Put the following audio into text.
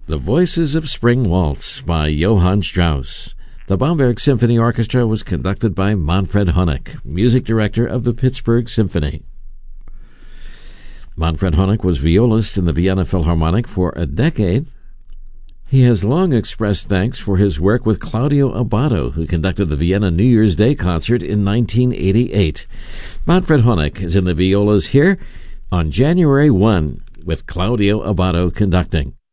The Voices of Spring Waltz by Johann Strauss. The Bamberg Symphony Orchestra was conducted by Manfred Honeck, music director of the Pittsburgh Symphony. Manfred Honeck was violist in the Vienna Philharmonic for a decade. He has long expressed thanks for his work with Claudio Abbado, who conducted the Vienna New Year's Day concert in 1988. Manfred Honeck is in the violas here on January 1 with Claudio Abbado conducting.